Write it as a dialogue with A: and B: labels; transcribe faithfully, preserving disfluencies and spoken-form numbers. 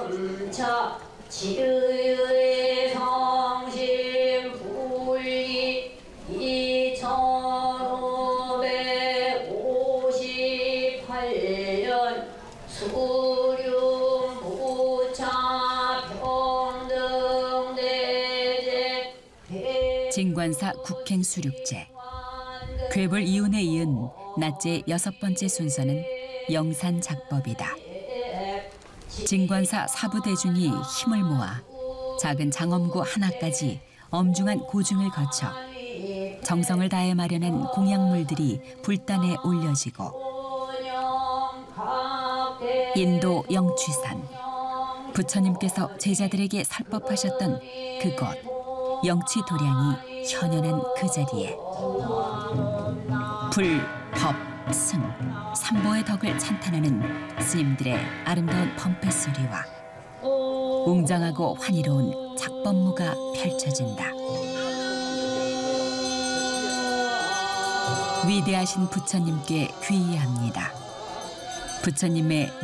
A: 점차 지의 성심 분리 이천오백오십팔 년 수륜 부차 평등대제
B: 진관사 국행수륙제. 괴볼 이운에 이은 낮제 여섯 번째 순서는 영산작법이다. 진관사 사부대중이 힘을 모아 작은 장엄구 하나까지 엄중한 고증을 거쳐 정성을 다해 마련한 공약물들이 불단에 올려지고 인도 영취산, 부처님께서 제자들에게 설법하셨던 그곳 영취도량이 현연한 그 자리에 불, 법, 승, 삼보의 덕을 찬탄하는 스님들의 아름다운 범패 소리와 웅장하고 환희로운 작법무가 펼쳐진다. 위대하신 부처님께 귀의합니다. 부처님의